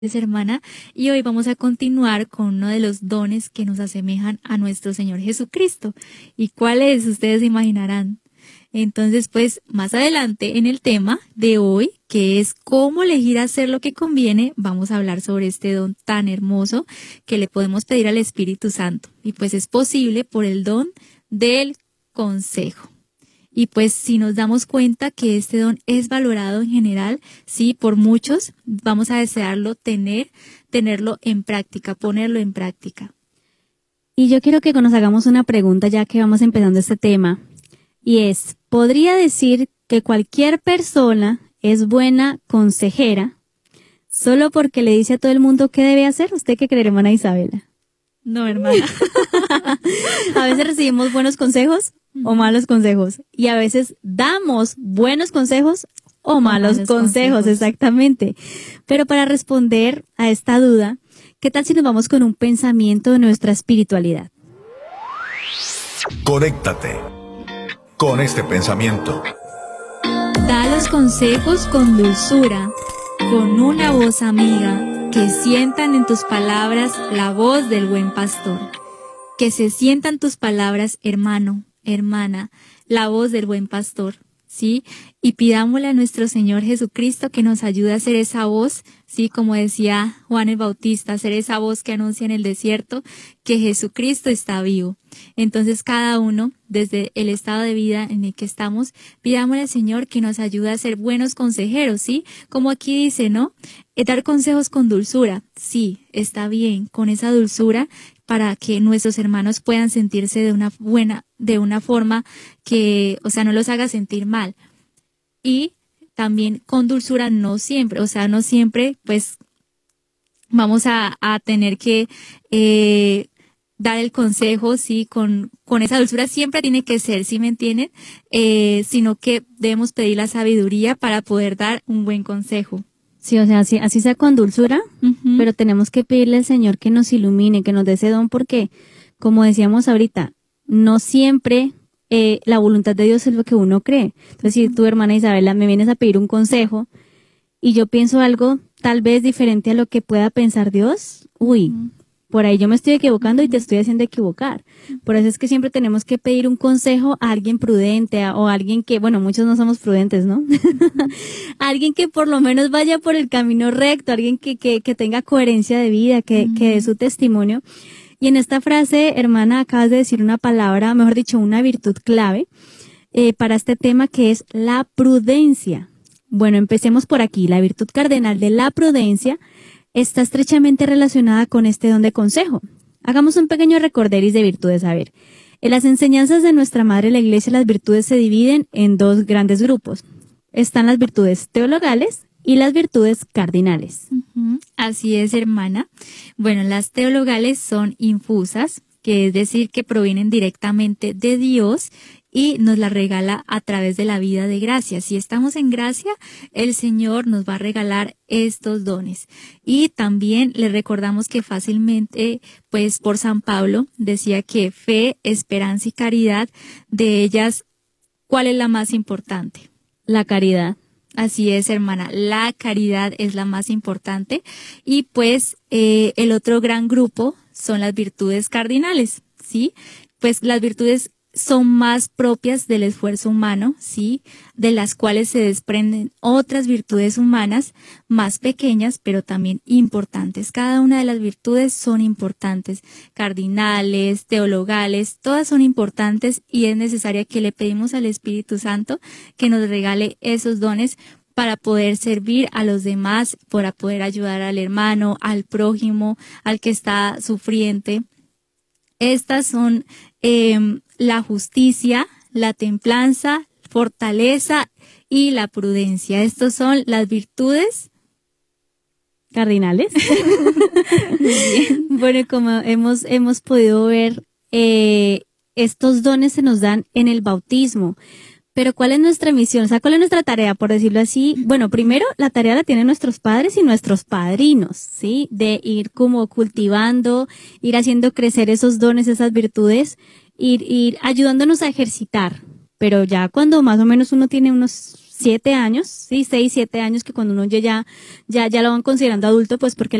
Hermana, y hoy vamos a continuar con uno de los dones que nos asemejan a nuestro Señor Jesucristo. ¿Y cuál es? Ustedes se imaginarán. Entonces, pues, más adelante en el tema de hoy, que es cómo elegir hacer lo que conviene, vamos a hablar sobre este don tan hermoso que le podemos pedir al Espíritu Santo. Y pues es posible por el don del consejo. Y pues si nos damos cuenta que este don es valorado en general, sí, por muchos, vamos a desearlo tenerlo en práctica, ponerlo en práctica. Y yo quiero que nos hagamos una pregunta ya que vamos empezando este tema. Y es, ¿podría decir que cualquier persona es buena consejera solo porque le dice a todo el mundo qué debe hacer? ¿Usted qué cree, hermana Isabela? No, hermana. A veces recibimos buenos consejos o malos consejos. Y a veces damos buenos consejos o malos consejos, exactamente. Pero para responder a esta duda, ¿qué tal si nos vamos con un pensamiento de nuestra espiritualidad? Conéctate con este pensamiento. Da los consejos con dulzura, con una voz amiga, que sientan en tus palabras la voz del buen pastor. Que se sientan tus palabras, hermano, hermana, la voz del buen pastor, ¿sí? Y pidámosle a nuestro Señor Jesucristo que nos ayude a ser esa voz, ¿sí? Como decía Juan el Bautista, ser esa voz que anuncia en el desierto que Jesucristo está vivo. Entonces cada uno, desde el estado de vida en el que estamos, pidámosle al Señor que nos ayude a ser buenos consejeros, ¿sí? Como aquí dice, ¿no? Dar consejos con dulzura, sí, está bien, con esa dulzura, para que nuestros hermanos puedan sentirse de una forma que, o sea, no los haga sentir mal. Y también con dulzura, no siempre, pues, vamos a tener que dar el consejo, sí, con esa dulzura siempre tiene que ser, ¿sí me entienden? Sino que debemos pedir la sabiduría para poder dar un buen consejo. Sí, o sea, así sea con dulzura, pero tenemos que pedirle al Señor que nos ilumine, que nos dé ese don, porque, como decíamos ahorita, no siempre la voluntad de Dios es lo que uno cree. Entonces, si tú, hermana Isabela, me vienes a pedir un consejo y yo pienso algo tal vez diferente a lo que pueda pensar Dios, por ahí yo me estoy equivocando y te estoy haciendo equivocar. Por eso es que siempre tenemos que pedir un consejo a alguien prudente o a alguien que, bueno, muchos no somos prudentes, ¿no? Alguien que por lo menos vaya por el camino recto, alguien que tenga coherencia de vida, que dé su testimonio. Y en esta frase, hermana, acabas de decir una palabra, mejor dicho, una virtud clave para este tema, que es la prudencia. Bueno, empecemos por aquí. La virtud cardenal de la prudencia está estrechamente relacionada con este don de consejo. Hagamos un pequeño recorderis de virtudes. A ver, en las enseñanzas de nuestra Madre la Iglesia, las virtudes se dividen en dos grandes grupos. Están las virtudes teologales y las virtudes cardinales. Así es, hermana. Bueno, las teologales son infusas, que es decir, que provienen directamente de Dios y nos la regala a través de la vida de gracia. Si estamos en gracia, el Señor nos va a regalar estos dones. Y también le recordamos que fácilmente, pues por San Pablo, decía que fe, esperanza y caridad, de ellas, ¿cuál es la más importante? La caridad. Así es, hermana, la caridad es la más importante. Y pues el otro gran grupo son las virtudes cardinales, ¿sí? Pues las virtudes son más propias del esfuerzo humano, ¿sí? De las cuales se desprenden otras virtudes humanas más pequeñas, pero también importantes. Cada una de las virtudes son importantes, cardinales, teologales, todas son importantes y es necesaria que le pedimos al Espíritu Santo que nos regale esos dones para poder servir a los demás, para poder ayudar al hermano, al prójimo, al que está sufriente. Estas son la justicia, la templanza, fortaleza y la prudencia. Estos son las virtudes cardinales. Bueno, como hemos podido ver, estos dones se nos dan en el bautismo. Pero ¿cuál es nuestra misión? O sea, ¿cuál es nuestra tarea, por decirlo así? Bueno, primero, la tarea la tienen nuestros padres y nuestros padrinos, ¿sí? De ir como cultivando, ir haciendo crecer esos dones, esas virtudes, ir ayudándonos a ejercitar. Pero ya cuando más o menos uno tiene unos 7 años, sí, 6, 7 años, que cuando uno ya lo van considerando adulto, pues porque